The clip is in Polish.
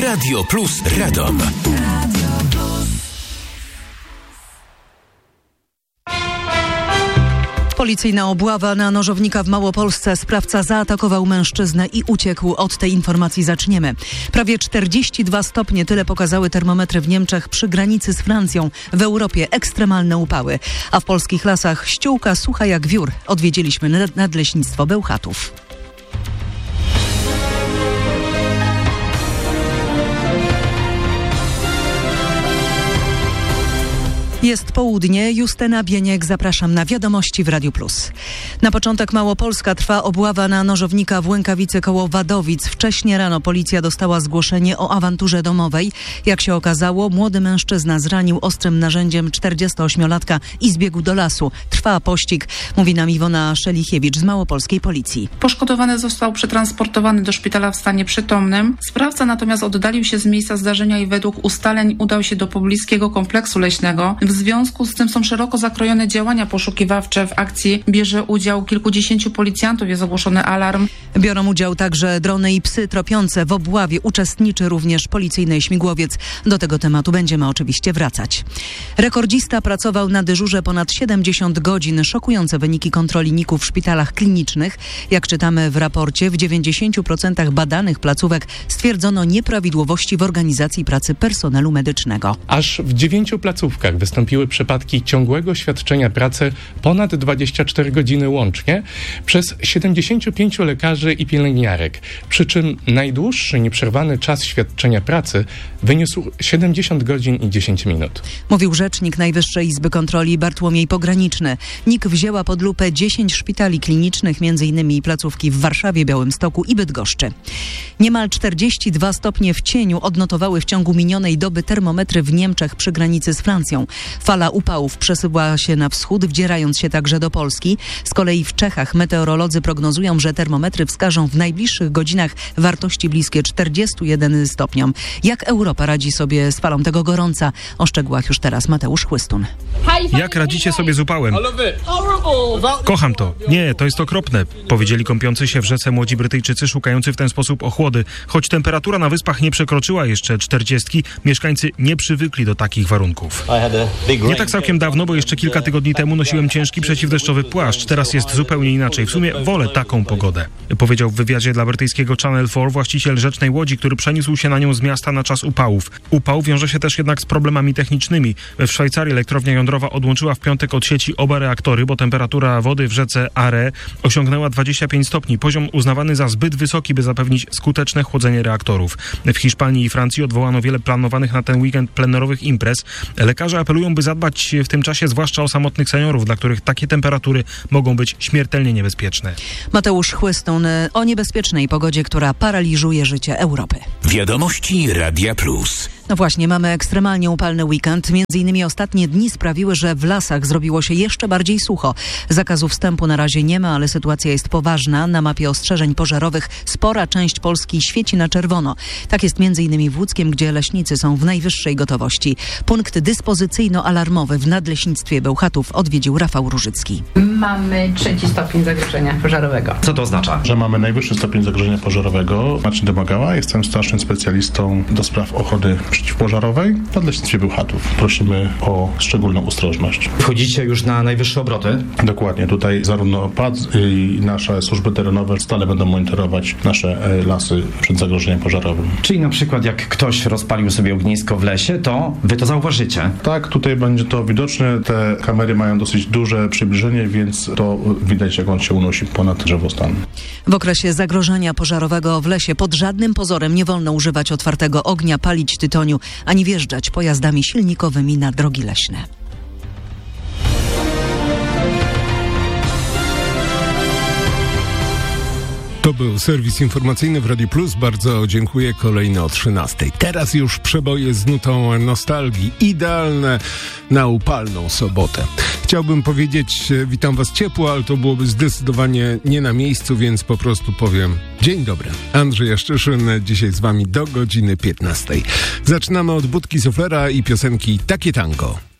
Radio Plus Radom. Policyjna obława na nożownika w Małopolsce. Sprawca zaatakował mężczyznę i uciekł. Od tej informacji zaczniemy. Prawie 42 stopnie, tyle pokazały termometry w Niemczech przy granicy z Francją. W Europie ekstremalne upały. A w polskich lasach ściółka sucha jak wiór. Odwiedziliśmy nadleśnictwo Bełchatów. Jest południe. Justyna Bieniek, zapraszam na Wiadomości w Radiu Plus. Na początek Małopolska trwa obława na nożownika w Łękawicy koło Wadowic. Wcześnie rano policja dostała zgłoszenie o awanturze domowej. Jak się okazało, młody mężczyzna zranił ostrym narzędziem 48-latka i zbiegł do lasu. Trwa pościg, mówi nam Iwona Szelichiewicz z Małopolskiej Policji. Poszkodowany został przetransportowany do szpitala w stanie przytomnym. Sprawca natomiast oddalił się z miejsca zdarzenia i według ustaleń udał się do pobliskiego kompleksu leśnego. W związku z tym są szeroko zakrojone działania poszukiwawcze. W akcji bierze udział kilkudziesięciu policjantów, jest ogłoszony alarm. Biorą udział także drony i psy tropiące. W obławie uczestniczy również policyjny śmigłowiec. Do tego tematu będziemy oczywiście wracać. Rekordzista pracował na dyżurze ponad 70 godzin. Szokujące wyniki kontroli NIK-u w szpitalach klinicznych. Jak czytamy w raporcie, w 90% badanych placówek stwierdzono nieprawidłowości w organizacji pracy personelu medycznego. Aż w 9 placówkach wystąpiły przypadki ciągłego świadczenia pracy ponad 24 godziny łącznie przez 75 lekarzy i pielęgniarek. Przy czym najdłuższy nieprzerwany czas świadczenia pracy wyniósł 70 godzin i 10 minut. Mówił rzecznik Najwyższej Izby Kontroli Bartłomiej Pograniczny. NIK wzięła pod lupę 10 szpitali klinicznych, m.in. placówki w Warszawie, Białymstoku i Bydgoszczy. Niemal 42 stopnie w cieniu odnotowały w ciągu minionej doby termometry w Niemczech przy granicy z Francją. Fala upałów przesuwa się na wschód, wdzierając się także do Polski. Z kolei w Czechach meteorolodzy prognozują, że termometry wskażą w najbliższych godzinach wartości bliskie 41 stopniom. Jak Europa radzi sobie z falą tego gorąca? O szczegółach już teraz Mateusz Chłystun. Jak radzicie sobie z upałem? Kocham to. Nie, to jest okropne, powiedzieli kąpiący się w rzece młodzi Brytyjczycy szukający w ten sposób ochłody. Choć temperatura na wyspach nie przekroczyła jeszcze 40, mieszkańcy nie przywykli do takich warunków. Nie tak całkiem dawno, bo jeszcze kilka tygodni temu nosiłem ciężki przeciwdeszczowy płaszcz. Teraz jest zupełnie inaczej. W sumie wolę taką pogodę. Powiedział w wywiadzie dla brytyjskiego Channel 4 właściciel rzecznej łodzi, który przeniósł się na nią z miasta na czas upałów. Upał wiąże się też jednak z problemami technicznymi. W Szwajcarii elektrownia jądrowa odłączyła w piątek od sieci oba reaktory, bo temperatura wody w rzece Are osiągnęła 25 stopni. Poziom uznawany za zbyt wysoki, by zapewnić skuteczne chłodzenie reaktorów. W Hiszpanii i Francji odwołano wiele planowanych na ten weekend plenerowych imprez. Lekarze apelują, by zadbać w tym czasie zwłaszcza o samotnych seniorów, dla których takie temperatury mogą być śmiertelnie niebezpieczne. Mateusz Chłystun o niebezpiecznej pogodzie, która paraliżuje życie Europy. Wiadomości Radia Plus. No właśnie, mamy ekstremalnie upalny weekend. Między innymi ostatnie dni sprawiły, że w lasach zrobiło się jeszcze bardziej sucho. Zakazu wstępu na razie nie ma, ale sytuacja jest poważna. Na mapie ostrzeżeń pożarowych spora część Polski świeci na czerwono. Tak jest między innymi w Łódzkiem, gdzie leśnicy są w najwyższej gotowości. Punkt dyspozycyjno-alarmowy w Nadleśnictwie Bełchatów odwiedził Rafał Różycki. Mamy 3. stopień zagrożenia pożarowego. Co to oznacza? Że mamy najwyższy stopień zagrożenia pożarowego. Marcin Domagała, jestem starszym specjalistą do spraw ochrony przeciwpożarowej w Nadleśnictwie Bełchatów. Prosimy o szczególną ostrożność. Wchodzicie już na najwyższe obroty? Dokładnie. Tutaj zarówno PAD i nasze służby terenowe stale będą monitorować nasze lasy przed zagrożeniem pożarowym. Czyli na przykład jak ktoś rozpalił sobie ognisko w lesie, to wy to zauważycie? Tak, tutaj będzie to widoczne. Te kamery mają dosyć duże przybliżenie, więc to widać, jak on się unosi ponad drzewostan. W okresie zagrożenia pożarowego w lesie pod żadnym pozorem nie wolno używać otwartego ognia, palić tytoniu, ani wjeżdżać pojazdami silnikowymi na drogi leśne. To był serwis informacyjny w Radiu Plus. Bardzo dziękuję. Kolejny o 13:00. Teraz już przeboje z nutą nostalgii. Idealne na upalną sobotę. Chciałbym powiedzieć, witam was ciepło, ale to byłoby zdecydowanie nie na miejscu, więc po prostu powiem dzień dobry. Andrzej Jaszczyszyn dzisiaj z wami do godziny 15:00. Zaczynamy od budki suflera i piosenki Takie Tango.